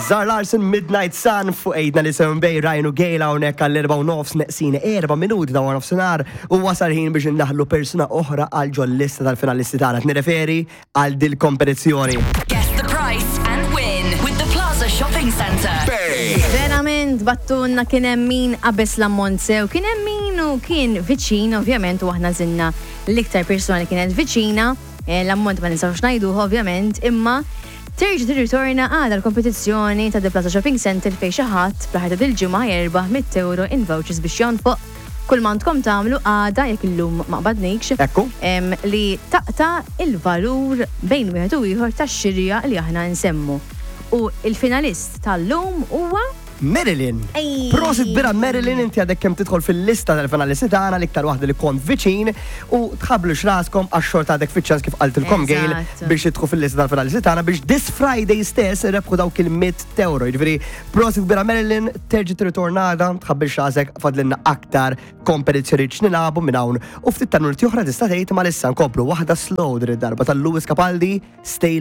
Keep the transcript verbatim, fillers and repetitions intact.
Zar Larson Midnight Sun fuq ejdna li sewn bej Ryan u Gejla hawnhekk għall-erba' u nofs neqsin erba' minuti ta' nofsinhar u wasal ħin biex indaħlu persuna oħra għal ġol lista tal-finalisti tagħna. Nirreferi għal dil kompetizzjoni. Guess the price and win with the Plaza Shopping Centre. Verament, battunna kien hemm min qabeż l-ammont sew, kien hemm min u kien viċin, ovvjament, u aħna żinna l-iktar persuna li kienet viċina, l-ammont ma nistgħux ngħiduh ovvjament, imma terġa' tirritorna għal l-kompetizzjoni ta' The Plaza Shopping Center fejn xi ħadd fl-aħħar ta' dil-ġimgħa jerbaħ mit euro in vouchers biex jonfoq kull ma ntkom tagħmlu għada jekk illum ma qbadnikx. Ekku. Li taqta' il-valur bejn wieħed u ieħor tax-xirja li aħna nsemmu. U il-finalist tal-lum huwa Marilyn. Prosit bira Marilyn, inti għadek kem tidħol fil-lista tal-finalisti tagħna l-iktar waħda li kont viċin u tħablu x'raskom għax-xorta għadek fiċċans kif qaltilkom Gejl biex tidħu fil-lista tal-finalisti tagħna biex this Friday stess rebħu dawk il-mid euro. Jiġifieri prosit bira Marilyn, terġi tirritornada, tħabbil x'rasek fadlilna aktar kompetizzjoni nilagħbu minn hawn u ftit ta' nurti oħra tista' tgħid ma' issa nkomplu waħda slow din id-darba tal-Lewis Capaldi, Stay